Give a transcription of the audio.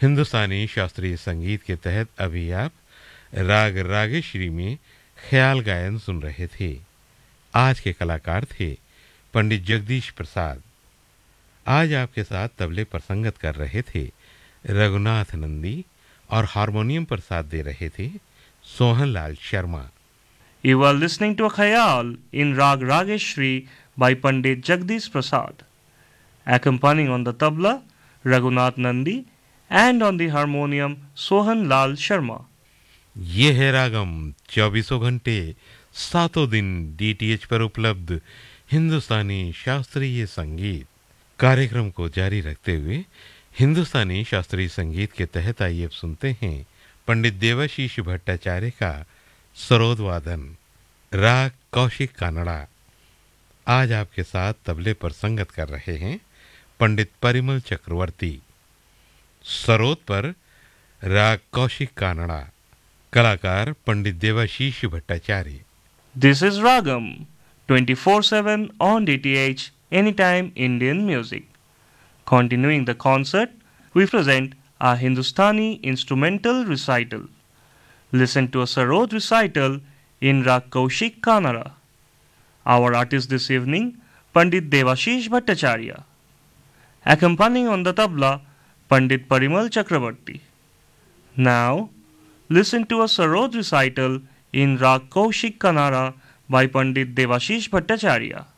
हिंदुस्तानी शास्त्रीय संगीत के तहत अभी आप राग रागेश्वरी में ख्याल गायन सुन रहे थे। आज के कलाकार थे पंडित जगदीश प्रसाद। आज आपके साथ तबले पर संगत कर रहे थे रघुनाथ नंदी और हारमोनियम पर साथ दे रहे थे Sohanlal Sharma. You are listening to a khayal in Rag Rageshri by Pandit Jagdish Prasad. Accompanying on the tabla, Raghunath Nandi, and on the harmonium, Sohan Lal Sharma. ये है रागम 24 घंटे 7 दिन डीटीएच पर उपलब्ध हिंदुस्तानी शास्त्रीय संगीत। कार्यक्रम को जारी रखते हुए हिंदुस्तानी शास्त्रीय संगीत के तहत आइए अब सुनते हैं पंडित देवाशीष भट्टाचार्य का सरोद वादन राग कौशिक कानड़ा। आज आपके साथ तबले पर संगत कर रहे हैं पंडित परिमल चक्रवर्ती। सरोद पर राग कौशिक कानड़ा, कलाकार पंडित Debashish Bhattacharya. This is Ragam 24/7 on DTH Anytime Indian Music. Continuing the concert, we present a Hindustani instrumental recital. Listen to a Sarod recital in Rag Kaushik Kanara. Our artist this evening, Pandit Devashish Bhattacharya. Accompanying on the tabla, Pandit Parimal Chakravarti. Now, listen to a Sarod recital in Rag Kaushik Kanara by Pandit Devashish Bhattacharya.